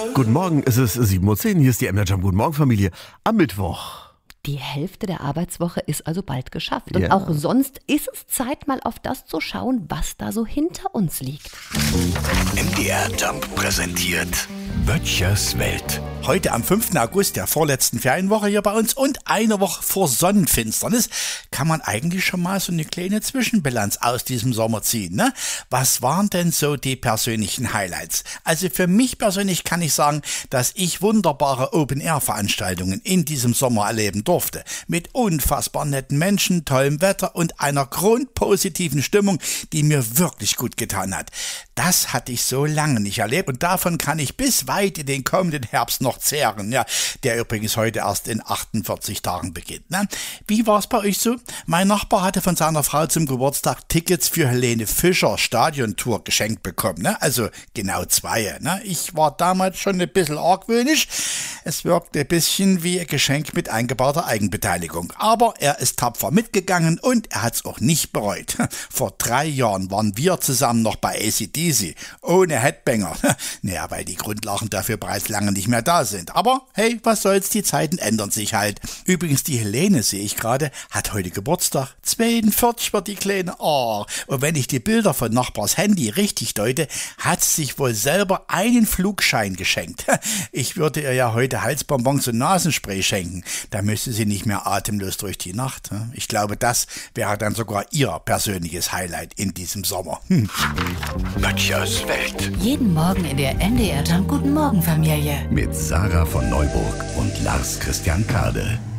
Guten Morgen, es ist 7:10 Uhr, hier ist die MDR Jump. Guten Morgen, Familie. Am Mittwoch. Die Hälfte der Arbeitswoche ist also bald geschafft. Und Ja. auch sonst ist es Zeit, mal auf das zu schauen, was da so hinter uns liegt. MDR Jump präsentiert Böttchers Welt. Heute am 5. August, der vorletzten Ferienwoche hier bei uns und eine Woche vor Sonnenfinsternis, kann man eigentlich schon mal so eine kleine Zwischenbilanz aus diesem Sommer ziehen, ne? Was waren denn so die persönlichen Highlights? Also für mich persönlich kann ich sagen, dass ich wunderbare Open-Air-Veranstaltungen in diesem Sommer erleben durfte. Mit unfassbar netten Menschen, tollem Wetter und einer grundpositiven Stimmung, die mir wirklich gut getan hat. Das hatte ich so lange nicht erlebt und davon kann ich bis weit in den kommenden Herbst noch zehren, ja, der übrigens heute erst in 48 Tagen beginnt. Ne? Wie war es bei euch so? Mein Nachbar hatte von seiner Frau zum Geburtstag Tickets für Helene Fischer Stadiontour geschenkt bekommen, ne? Also genau 2. Ne? Ich war damals schon ein bisschen argwöhnisch. Es wirkte ein bisschen wie ein Geschenk mit eingebauter Eigenbeteiligung. Aber er ist tapfer mitgegangen und er hat es auch nicht bereut. Vor 3 Jahren waren wir zusammen noch bei AC/DC, ohne Headbanger. Naja, weil die Grundlagen dafür bereits lange nicht mehr da sind. Aber hey, was soll's, die Zeiten ändern sich halt. Übrigens, die Helene, sehe ich gerade, hat heute Geburtstag. 42 wird die Kleine. Oh. Und wenn ich die Bilder von Nachbars Handy richtig deute, hat sie sich wohl selber einen Flugschein geschenkt. Ich würde ihr ja heute Halsbonbons und Nasenspray schenken. Da müsste sie nicht mehr atemlos durch die Nacht. Ich glaube, das wäre dann sogar ihr persönliches Highlight in diesem Sommer. Böttchers Welt. Jeden Morgen in der MDR Jump Guten Morgen Familie. Mit Sarah von Neuburg und Lars Christian Kade.